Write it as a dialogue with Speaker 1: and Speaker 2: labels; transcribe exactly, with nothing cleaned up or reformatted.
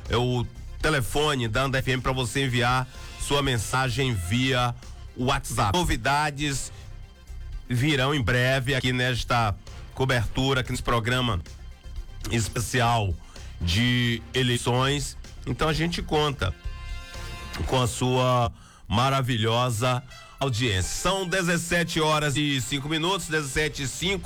Speaker 1: é o telefone da Andar F M para você enviar sua mensagem via WhatsApp. Novidades virão em breve aqui nesta cobertura, aqui nesse programa especial de eleições. Então a gente conta com a sua maravilhosa audiência. São dezessete horas e cinco minutos, dezessete e cinco.